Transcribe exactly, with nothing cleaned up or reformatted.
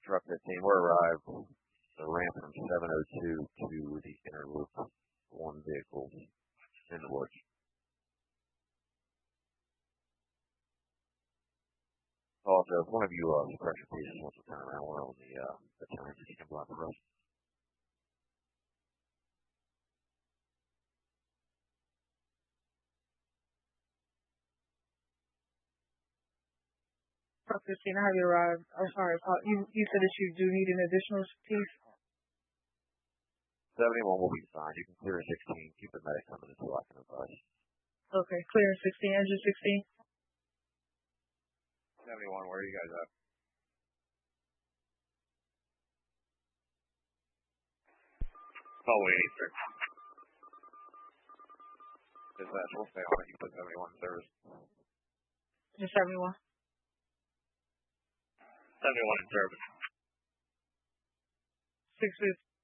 Truck fifteen, we're arrived. The ramp from seven oh two to the inner loop. One vehicle in the woods. Also, if one of you uh, suppression pieces wants to turn around, we're on the, uh, the turns if you can block the rest. Truck fifteen, I have you arrived. I'm sorry, Paul. You, you said that you do need an additional piece? seventy-one will be fine. You can clear sixteen. Keep the medic coming until I can advise. Okay, clear sixteen, engine sixteen. seventy-one, where are you guys at? Hallway eighty-six. Dispatch, we'll stay on it. You put seventy-one in service. Just seventy-one. seventy-one in service. Six fifty.